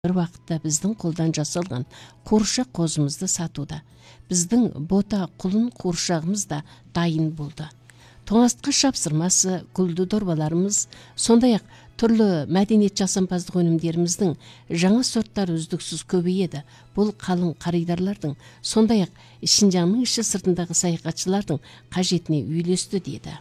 бір вақытта біздің қолдан жасалған қуыршақ қозымызды сатуда. Біздің бота құлын қуыршағымыз да дайын болды. Тоңастқа шапсырмасы, гүлді дорбаларымыз, сондай-ақ түрлі мәдениет жасампаздық өнімдеріміздің жаңа сорттары үздіксіз көбейеді. Бұл қалың қаридарлардың, сондай-ақ Шинжаңның іші сыртындағы саяхатшылардың қажетіне үйлесті деді.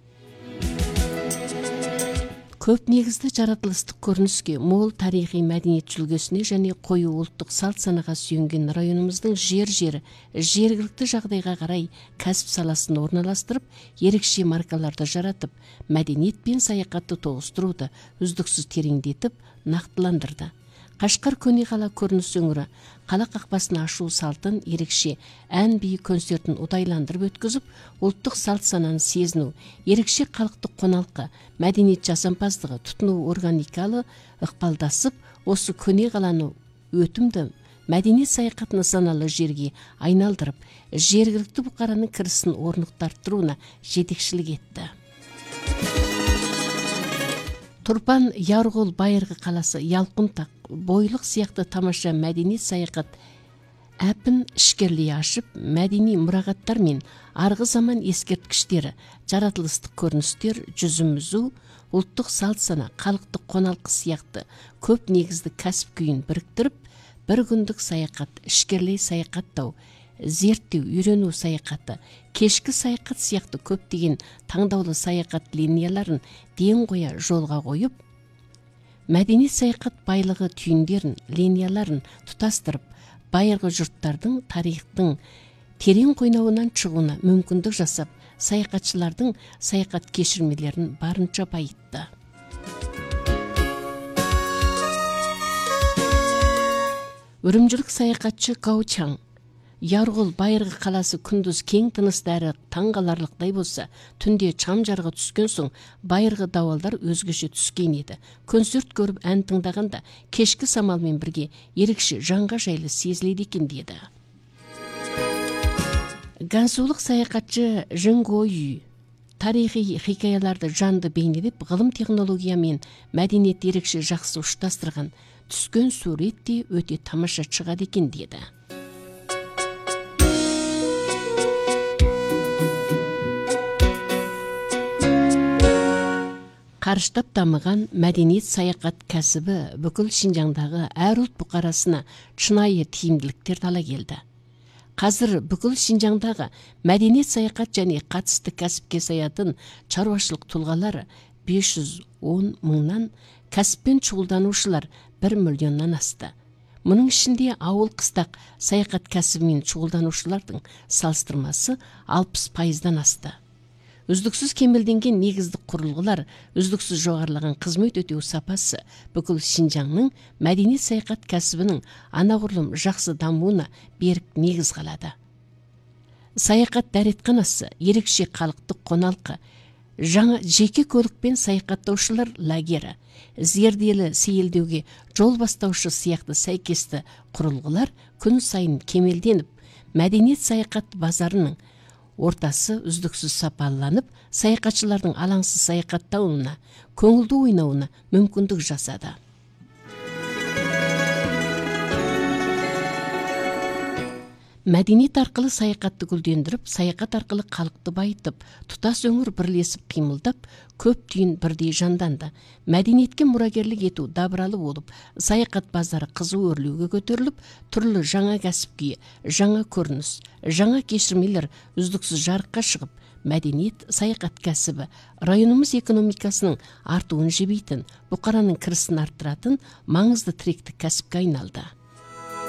Көп негізді жаратылыстық көрініске, мол тарихи мәдениет жүлгесіне және қою ұлттық салт санаға сүйенген районымыздың жергілікті жағдайға қарай кәсіп саласын орналастырып, ерекше маркаларды жаратып, мәдениет пен саяхатты тоғыстыруды үздіксіз тереңдетіп, нақтыландырды. Қашқар көне қала көрініс өңірі қала қақпасын ашу салтын ерекше ән би концертін ұдайландырып өткізіп, ұлттық салт сананы сезіну, ерекше халықтық қоналқы, мәдениет жасампаздығы, тұтыну органикалы ықпалдасып, осы көне қаланы өтімді мәдениет саяхат нысаналы жерге айналдырып, жергілікті бұқараның кірісін орнықтыртыруына жетекшілік етті. Тұрпан, Ярғол, Байырғы қаласы, Ялқұнтақ, Бойлық сияқты тамаша мәдениет саяхат әпін ішкерлей ашып, мәдени мұрағаттар мен арғы заман ескерткіштері, жаратылыстық көріністер, жүзімізу, ұлттық салт сана, халықтық қоналқы сияқты көп негізді кәсіп күйін біріктіріп, бір күндік саяхат, ішкерлей саяхаттау, зерттеу, үйрену саяхаты, кешкі саяхат сияқты көптеген таңдаулы саяхат линияларын ден қоя жолға қойып, мәдениет саяхат байлығы түйіндерін, линияларын тұтастырып, байырғы жұрттардың тарихтың терең қойнауынан шығуына мүмкіндік жасап, саяхатшылардың саяхат кешірмелерін барынша байытты. Үрімжілік саяхатшы Гаучаң, Ярғол, Байырғы қаласы күндіз кең тынысты әрі таңғаларлықтай болса, түнде шам жарығы түскен соң байырғы дауалдар өзгеше түскен еді. Концерт көріп ән тыңдағанда кешкі самалмен бірге ерекше жанға жайлы сезіледі екен деді. Гансулық саяхатшы Жыңгойүй тарихи хикаяларды жанды бейнелеп, ғылым технология мен мәдениет ерекше жақсы ұштастырған, түскен сурет те өте тамаша шығады екен деді. Қарыштап дамыған мәдениет саяхат кәсібі бүкіл Шинжаңдағы әр ұлт бұқарасына шынайы тиімділіктер ала келді. Қазір бүкіл Шинжаңдағы мәдениет саяхат және қатысты кәсіпке саятын шаруашылық тұлғалары 510 мыңнан, кәсіппен шұғылданушылар 1 миллионнан асты. Мұның ішінде ауыл қыстақ саяхат кәсібімен шұғылданушылардың салыстырмасы 60%-дан асты. Үздіксіз кемелденген негіздік құрылғылар, үздіксіз жоғарылаған қызмет өтеу сапасы бүкіл Шинжаңның мәдениет саяхат кәсібінің анағұрлым жақсы дамуына берік негіз қалады. Саяхат дәретханасы, ерекше халықтық қоналқы, жаңа жеке көлікпен саяхаттаушылар лагері, зерделі сейілдеуге жол бастаушы сияқты сәйкесті құрылғылар күн сайын кемелденіп, мәдениет саяхат базарының ортасы үздіксіз сапаланып, саяхатшылардың алаңсыз саяхаттауына, көңілді ойнауына мүмкіндік жасады. Мәдениет арқылы саяхатты гүлдендіріп, саяхат арқылы халықты байытып, тұтас өңір бірлесіп қимылдап, көп түйін бірдей жанданды. Мәдениетке мұрагерлік ету дабыралы болып, саяхат базары қызу өрлеуге көтеріліп, түрлі жаңа кәсіпке, жаңа көрініс, жаңа кешірмелер үздіксіз жарыққа шығып, мәдениет саяхат кәсібі районымыз экономикасының артуын жебейтін, бұқараның кірісін арттыратын маңызды тіректік кәсіпке айналды.